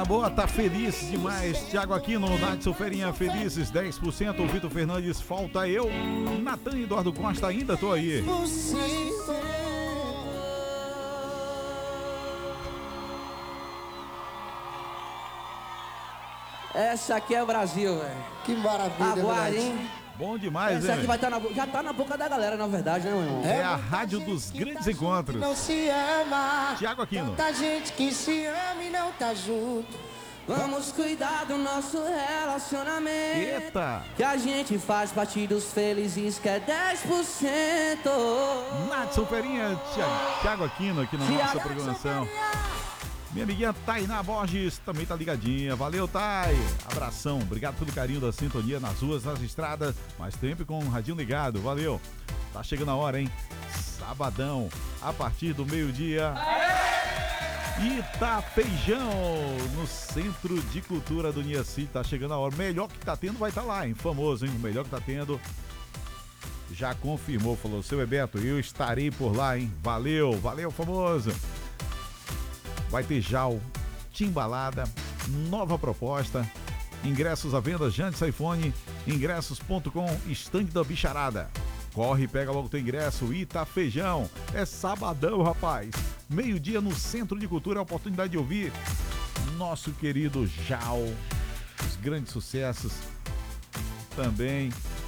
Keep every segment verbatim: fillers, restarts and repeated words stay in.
na boa, tá feliz demais. Thiago Aquino, Nath Ferinha, felizes, dez por cento. O Vitor Fernandes, falta eu. Natan Eduardo Costa, ainda tô aí. Essa aqui é o Brasil, velho. Que maravilha, Aguarde, hein? Bom demais, Essa hein? aqui vai estar tá na, já tá na boca da galera, na verdade, né, meu irmão? É a rádio dos grandes encontros. Não se ama. Thiago Aquino. Tanta gente que se ama e não tá junto. Vamos cuidar do nosso relacionamento. Eita! Que a gente faz parte dos felizes, que é dez por cento. Nath Ferinha, Thiago Aquino aqui na nossa programação. Minha amiguinha Tainá Borges também tá ligadinha. Valeu, Thay. Abração. Obrigado pelo carinho da sintonia nas ruas, nas estradas, mas sempre com o radinho ligado. Valeu. Tá chegando a hora, hein? Sabadão, a partir do meio-dia. Itafeijão, no Centro de Cultura do Niaci. Tá chegando a hora. O melhor que tá tendo vai estar tá lá, hein? Famoso, hein? O melhor que tá tendo. Já confirmou, falou. Seu Bebeto, eu estarei por lá, hein? Valeu, valeu, famoso. Vai ter Jal, Timbalada, nova proposta, ingressos à venda, Jantes iPhone, ingressos ponto com, estande da bicharada. Corre, pega logo teu ingresso, Itafeijão. É sabadão, rapaz. Meio-dia no Centro de Cultura, a oportunidade de ouvir nosso querido Jal, os grandes sucessos também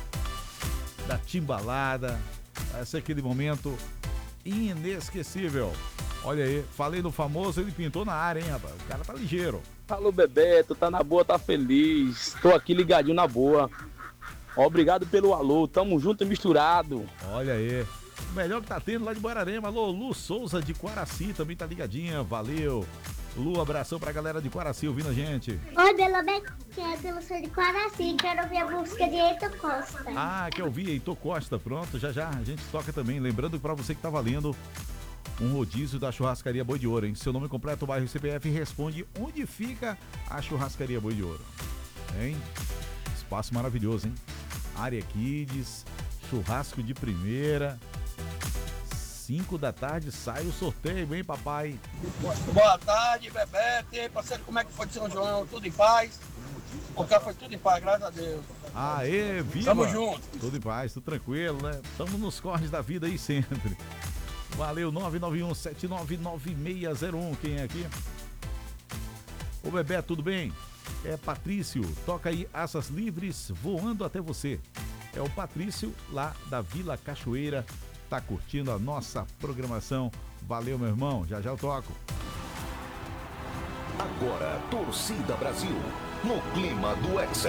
da Timbalada. Esse é aquele momento inesquecível. Olha aí, falei no famoso, ele pintou na área, hein, rapaz? O cara tá ligeiro. Alô, Bebeto, tá na boa, tá feliz. Tô aqui ligadinho na boa. Obrigado pelo alô, tamo junto e misturado. Olha aí, o melhor que tá tendo lá de Guararema. Alô, Lu Souza de Quaraci também tá ligadinha, valeu. Lu, abração pra galera de Quaraci ouvindo a gente. Oi, Belo Bequete, eu sou de Quaraci, quero ouvir a música de Heitor Costa. Ah, quer ouvir Heitor Costa? Pronto, já já a gente toca também. Lembrando pra você que tá valendo um rodízio da Churrascaria Boi de Ouro, hein? Seu nome completo, bairro C P F, responde onde fica a Churrascaria Boi de Ouro. Hein? Espaço maravilhoso, hein? Área Kids, churrasco de primeira. cinco da tarde sai o sorteio, hein, papai? Boa tarde, Bebeto. E aí, parceiro, como é que foi de São João? Tudo em paz? O cara foi tudo em paz, graças a Deus. Aê, viva! Tamo junto. Tudo em paz, tudo tranquilo, né? Tamo nos corres da vida aí sempre. Valeu, nove nove um sete nove nove seis zero um. Quem é aqui? Ô, Bebê, tudo bem? É Patrício, toca aí Asas Livres, voando até você. É o Patrício, lá da Vila Cachoeira, tá curtindo a nossa programação. Valeu, meu irmão, já já eu toco. Agora, Torcida Brasil, no clima do Hexa.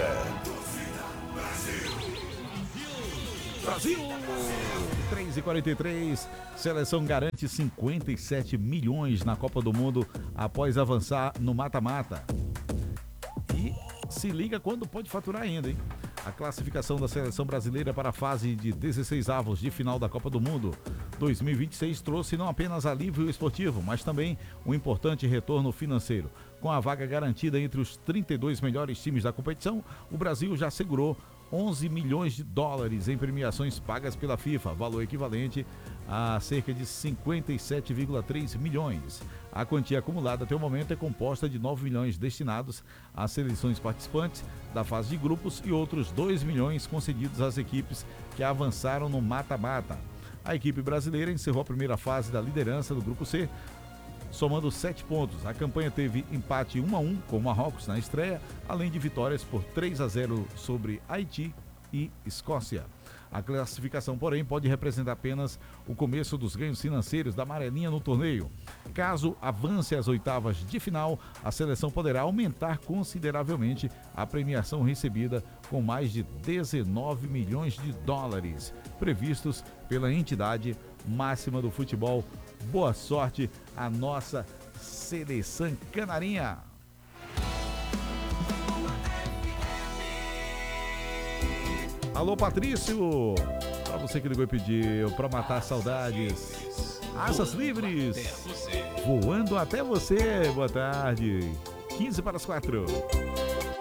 Brasil! três e quarenta e três, seleção garante cinquenta e sete milhões na Copa do Mundo após avançar no mata-mata. E se liga quando pode faturar ainda, hein? A classificação da seleção brasileira para a fase de dezesseis avos de final da Copa do Mundo dois mil e vinte e seis trouxe não apenas alívio esportivo, mas também um importante retorno financeiro. Com a vaga garantida entre os trinta e dois melhores times da competição, o Brasil já segurou onze milhões de dólares em premiações pagas pela FIFA, valor equivalente a cerca de cinquenta e sete vírgula três milhões. A quantia acumulada até o momento é composta de nove milhões destinados às seleções participantes da fase de grupos e outros dois milhões concedidos às equipes que avançaram no mata-mata. A equipe brasileira encerrou a primeira fase da liderança do grupo C, somando sete pontos. A campanha teve empate um a um com o Marrocos na estreia, além de vitórias por três a zero sobre Haiti e Escócia. A classificação, porém, pode representar apenas o começo dos ganhos financeiros da amarelinha no torneio. Caso avance às oitavas de final, a seleção poderá aumentar consideravelmente a premiação recebida, com mais de dezenove milhões de dólares previstos pela entidade máxima do futebol. Boa sorte à nossa seleção canarinha. Alô, Patrício, para você que ligou e pediu, para matar saudades. Asas Livres, voando até você. Boa tarde, quinze para as quatro.